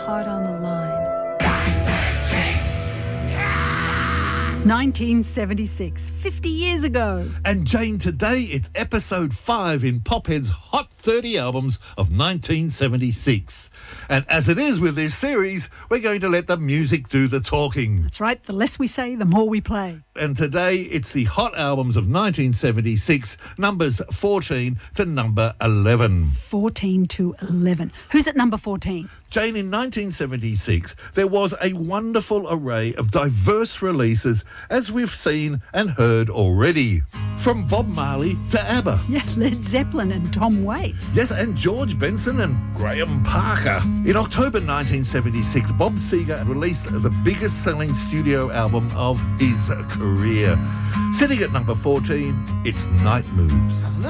heart on the line. 1976, 50 years ago. And Jane, today it's episode 5 in Pophead's Hot 30 Albums of 1976. And as it is with this series, we're going to let the music do the talking. That's right, the less we say, the more we play. And today it's the Hot Albums of 1976, numbers 14 to number 11. 14 to 11. Who's at number 14? Jane, in 1976, there was a wonderful array of diverse releases, as we've seen and heard already. From Bob Marley to ABBA. Yes, Led Zeppelin and Tom Waits. Yes, and George Benson and Graham Parker. In October 1976, Bob Seger released the biggest selling studio album of his career. Sitting at number 14, it's Night Moves.